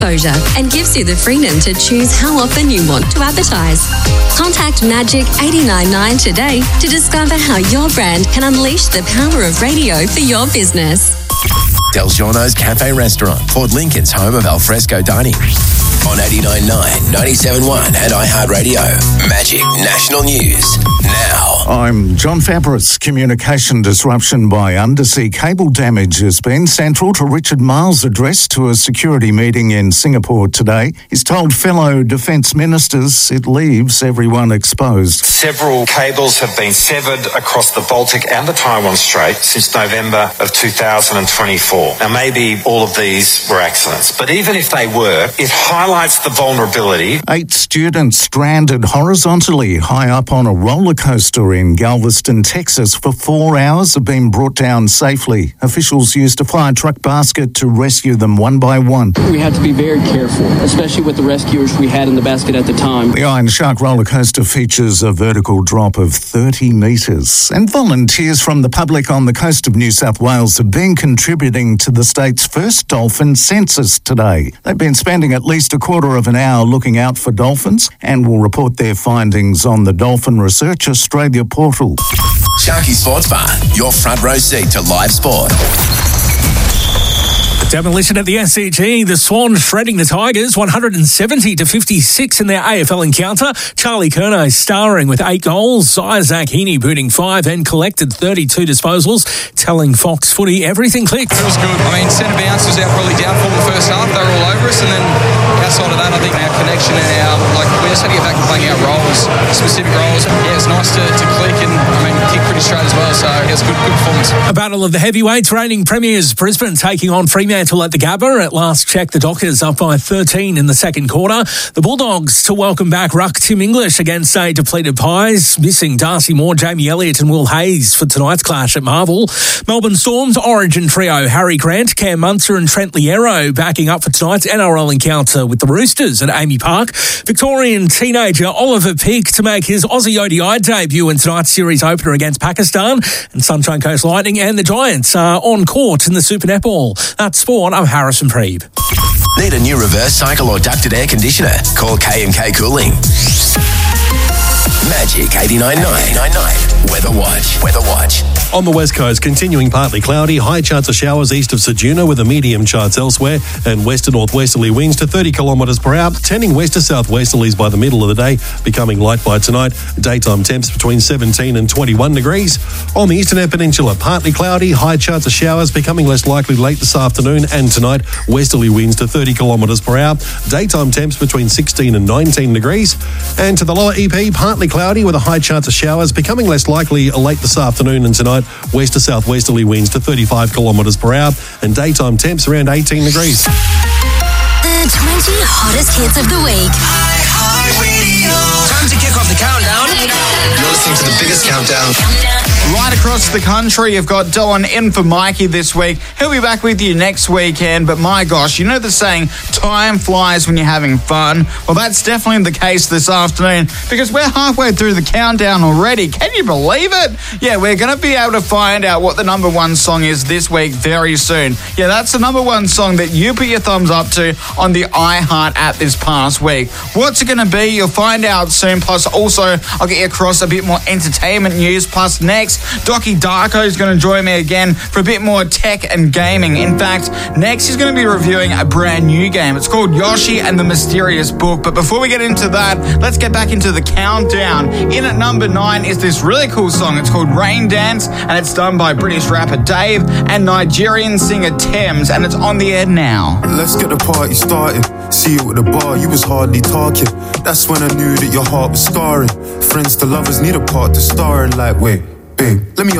exposure and gives you the freedom to choose how often you want to advertise. Contact Magic 899 today to discover how your brand can unleash the power of radio for your business. Del Giorno's Cafe Restaurant, Port Lincoln's home of alfresco dining. On 89.9, 97.1 and iHeartRadio. Magic National News. Now. I'm John Fabris. Communication disruption by undersea cable damage has been central to Richard Marles' address to a security meeting in Singapore today. He's told fellow defence ministers it leaves everyone exposed. Several cables have been severed across the Baltic and the Taiwan Strait since November of 2024. Now, maybe all of these were accidents, but even if they were, it highlights the vulnerability. 8 students stranded horizontally high up on a roller coaster in Galveston, Texas for 4 hours have been brought down safely. Officials used a fire truck basket to rescue them one by one. We had to be very careful, especially with the rescuers we had in the basket at the time. The Iron Shark roller coaster features a vertical drop of 30 metres. And volunteers from the public on the coast of New South Wales have been contributing to the state's first dolphin census today. They've been spending at least a quarter of an hour looking out for dolphins and will report their findings on the Dolphin Research Australia portal. Sharky Sports Bar, your front row seat to live sport. Demolition at the SCG. The Swans shredding the Tigers 170-56 in their AFL encounter. Charlie Curnow starring with 8 goals. Isaac Heaney booting 5 and collected 32 disposals. Telling Fox Footy everything clicked. It was good. I mean, centre bounce was our probably downfall in the first half. They were all over us, and then outside of that, I think our connection and we just had to get back and playing our roles, specific roles. Yeah, it's nice to click and kick pretty straight as well. So it was good performance. A battle of the heavyweights. Reigning premiers Brisbane taking on Fremantle at the Gabba. At last check, the Dockers up by 13 in the second quarter. The Bulldogs to welcome back ruck Tim English against a depleted Pies, missing Darcy Moore, Jamie Elliott and Will Hayes for tonight's clash at Marvel. Melbourne Storm's origin trio, Harry Grant, Cam Munster and Trent Liero backing up for tonight's NRL encounter with the Roosters at Amy Park. Victorian teenager Oliver Peake to make his Aussie ODI debut in tonight's series opener against Pakistan. And Sunshine Coast Lightning and the Giants are on court in the Super Netball. That's sport. I'm Harrison Preeb. Need a new reverse cycle or ducted air conditioner? Call KMK Cooling. Magic 89.9. Weather Watch. On the west coast, continuing partly cloudy, high chance of showers east of Ceduna with a medium chance elsewhere, and west to northwesterly winds to 30 kilometres per hour, tending west to southwesterlies by the middle of the day, becoming light by tonight. Daytime temps between 17 and 21 degrees. On the eastern peninsula, partly cloudy, high chance of showers, becoming less likely late this afternoon and tonight. Westerly winds to 30 kilometres per hour. Daytime temps between 16 and 19 degrees. And to the lower EP, partly cloudy with a high chance of showers, becoming less likely late this afternoon and tonight. West to southwesterly winds to 35 kilometres per hour, and daytime temps around 18 degrees. The 20 hottest hits of the week. Time to kick off the countdown. You're listening to the biggest countdown. Right across the country, you've got Dylan in for Mikey this week. He'll be back with you next weekend, but my gosh, you know the saying, time flies when you're having fun? Well, that's definitely the case this afternoon, because we're halfway through the countdown already. Can you believe it? Yeah, we're going to be able to find out what the number one song is this week very soon. Yeah, that's the number one song that you put your thumbs up to on the iHeart app this past week. What's it going to be? You'll find out soon. Plus, also, I'll get you across a bit more entertainment news. Plus, next, Docky Darko is going to join me again for a bit more tech and gaming. In fact, next he's going to be reviewing a brand new game. It's called Yoshi and the Mysterious Book. But before we get into that, let's get back into the countdown. In at number 9 is this really cool song. It's called Rain Dance, and it's done by British rapper Dave and Nigerian singer Thames, and it's on the air now. Let's get the party started. See you at the bar, you was hardly talking. That's when I knew that your heart was scarring. Friends to lovers need a part to star in. Like, wait, babe, let me